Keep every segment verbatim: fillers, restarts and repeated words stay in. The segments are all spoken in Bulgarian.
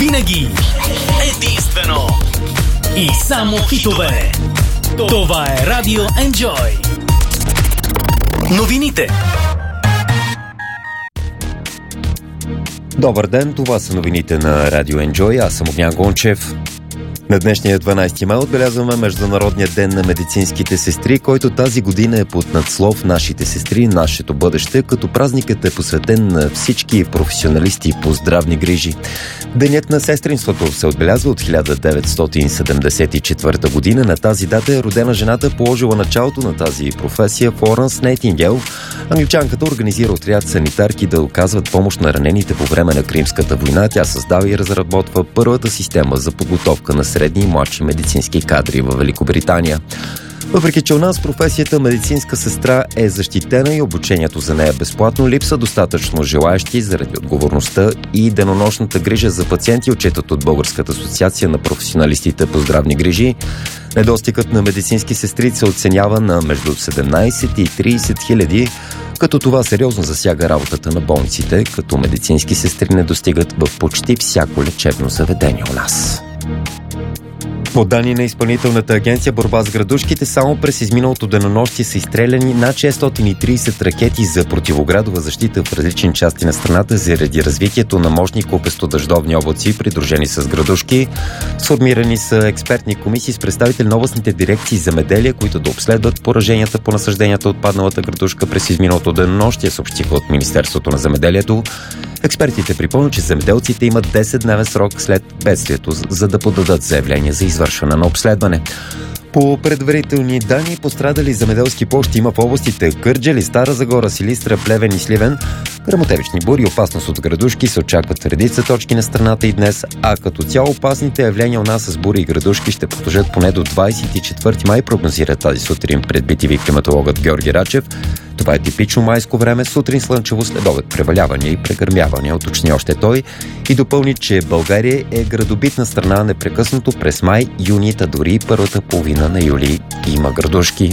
Винаги единствено и само хитове. Това е Радио Enjoy. Новините. Добър ден, това са новините на Радио Enjoy. Аз съм Огнян Гончев. На днешния дванайсети май отбелязваме Международния ден на медицинските сестри, който тази година е под надслов "Нашите сестри, нашето бъдеще", като празникът е посветен на всички професионалисти по здравни грижи. Денят на сестринството се отбелязва от хиляда деветстотин седемдесет и четвърта година. На тази дата е родена жената, положила началото на тази професия, Флоренс Найтингейл. Англичанката организира отряд санитарки да оказват помощ на ранените по време на Кримската война. Тя създава и разработва първата система за подготовка на средни и младши медицински кадри във Великобритания. Въпреки че у нас професията медицинска сестра е защитена и обучението за нея безплатно, липса достатъчно желаещи заради отговорността и денонощната грижа за пациенти, отчетат от Българската асоциация на професионалистите по здравни грижи. Недостигът на медицински сестри се оценява на между седемнайсет и трийсет хиляди, като това сериозно засяга работата на болниците, като медицински сестри не достигат в почти всяко лечебно заведение у нас. По данни на Изпълнителната агенция "Борба с градушките", само през изминалото денонощие са изстреляни над шестстотин и трийсет ракети за противоградова защита в различни части на страната заради развитието на мощни купестодъждовни облаци, придружени с градушки. Сформирани са експертни комисии с представители на областните дирекции земеделие, които да обследват пораженията по насъжденията от падналата градушка през изминалото денонощие, съобщиха от Министерството на земеделието. Експертите припомнят, че земеделците имат десетдневен срок след бедствието, за да подадат заявление за извършване на обследване. По предварителни данни, пострадали земеделски площи има в областите Кърджали, Стара Загора, Силистра, Плевен и Сливен. Гръмотевични бури и опасност от градушки се очакват в редица точки на страната и днес, а като цяло опасните явления у нас с бури и градушки ще продължат поне до двайсет и четвърти май, прогнозира тази сутрин пред би ти ви климатологът Георги Рачев. Това е типично майско време, сутрин слънчево, следобед превалявания и прегърмявания, уточни още той и допълни, че България е градобитна страна непрекъснато през май, юни, та дори и първата половина на юли има градушки.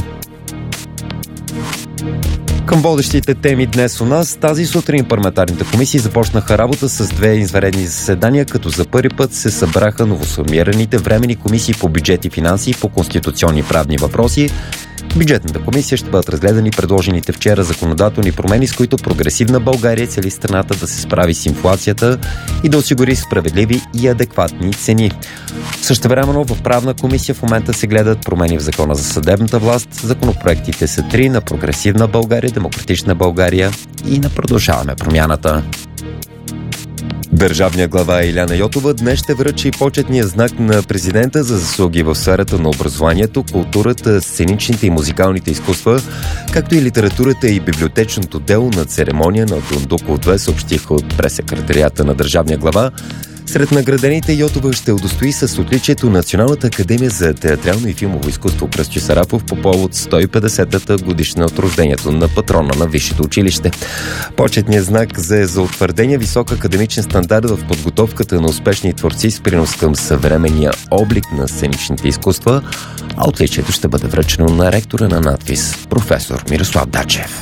Към водещите теми днес у нас, тази сутрин парламентарните комисии започнаха работа с две извънредни заседания, като за първи път се събраха новосформираните временни комисии по бюджет и финанси и по конституционни правни въпроси. В бюджетната комисия ще бъдат разгледани предложените вчера законодателни промени, с които прогресивна България цели страната да се справи с инфлацията и да осигури справедливи и адекватни цени. Същевременно в правна комисия в момента се гледат промени в закона за съдебната власт. Законопроектите са три: на прогресивна България, демократична България и на Продължаваме промяната. Държавният глава Илияна Йотова днес ще връчи почетния знак на президента за заслуги в сферата на образованието, културата, сценичните и музикалните изкуства, както и литературата и библиотечното дело на церемония на Дондуков две, съобщиха от прес-секретарията на държавния глава. Сред наградените Йотова ще удостои с отличието Националната академия за театрално и филмово изкуство "Кръстю Сарафов" по повод сто и петдесетата годишна от рождението на патрона на висшето училище. Почетният знак за, за утвърдения висок академичен стандарт в подготовката на успешни творци с принос към съвременния облик на сценичните изкуства, а отличието ще бъде връчено на ректора на надвис, професор Мирослав Дачев.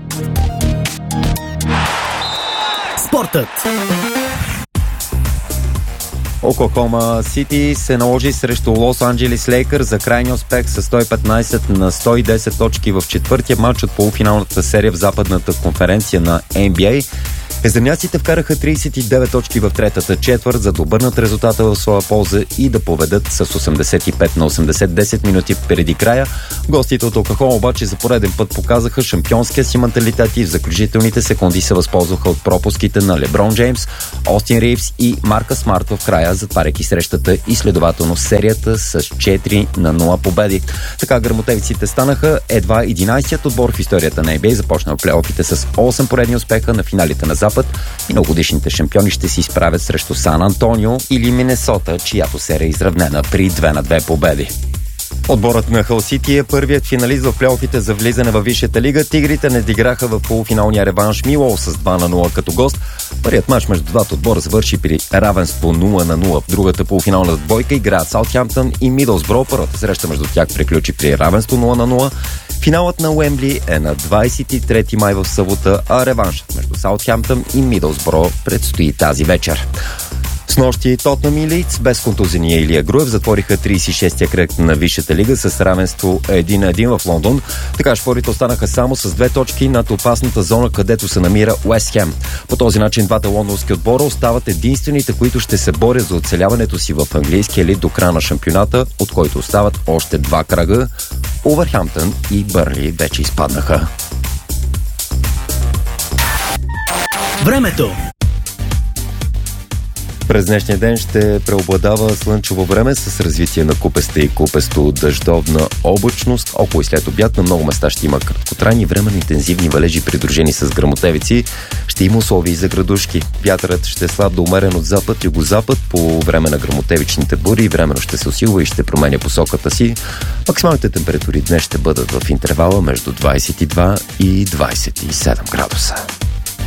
Спортът. Оклахома Сити се наложи срещу Лос Анджелис Лейкърс за крайния успех с сто и петнайсет на сто и десет точки в четвъртия матч от полуфиналната серия в западната конференция на Ен Би Ей. Езерняците вкараха трийсет и девет точки в третата четвърт, за да обърнат резултата в своя полза и да победят с осемдесет и пет на осемдесет, десет минути преди края. Гостите от Оклахома обаче за пореден път показаха шампионския си менталитет и в заключителните секунди се възползваха от пропуските на Леброн Джеймс, Остин Ривз и Марка Смарт в края, затваряйки срещата и следователно серията с четири на нула победи. Така гръмотевиците станаха едва единайсетият отбор в историята на Ен Би Ей, започнал плейофите с осем поредни успеха на финалите на Запад. Миналогодишните шампиони ще се изправят срещу Сан Антонио или Минесота, чиято серия е изравнена при две на две победи. Отборът на Хъл Сити е първият финалист в плейофите за влизане във Висшата лига. Тигрите не диграха в полуфиналния реванш Милуол с два на нула като гост. Първият мач между двата отбора завърши при равенство нула на нула. В другата полуфинална двойка играят Саутхемптън и Мидълсбро. Първата среща между тях приключи при равенство нула на нула. Финалът на Уембли е на двайсет и трети май в събота, а реваншът между Саутхемптън и Мидълсбро предстои тази вечер. С Снощи Тотнъм и Лийдс без контузения Илия Груев затвориха тридесет и шестия кръг на Висшата лига с равенство един на един в Лондон. Така шпорите останаха само с две точки над опасната зона, където се намира Уест Хем. По този начин двата лондонски отбора остават единствените, които ще се борят за оцеляването си в английския елит до края на шампионата, от който остават още два кръга. Увърхемптън и Бърнли вече изпаднаха. Времето. През днешния ден ще преобладава слънчево време с развитие на купеста и купесто дъждовна облачност. Около и след обяд на много места ще има краткотрайни временни интензивни валежи, придружени с гръмотевици. Ще има условия и за градушки. Вятърът ще е слаб до умерен от запад, югозапад. По време на гръмотевичните бури временно ще се усилва и ще променя посоката си. Максималните температури днес ще бъдат в интервала между двадесет и два и двадесет и седем градуса.